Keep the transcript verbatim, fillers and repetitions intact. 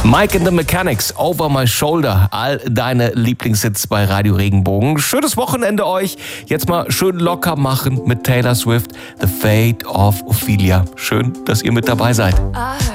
Mike and the Mechanics, Over My Shoulder. All deine Lieblingshits bei Radio Regenbogen. Schönes Wochenende euch. Jetzt mal schön locker machen mit Taylor Swift. The Fate of Ophelia. Schön, dass ihr mit dabei seid.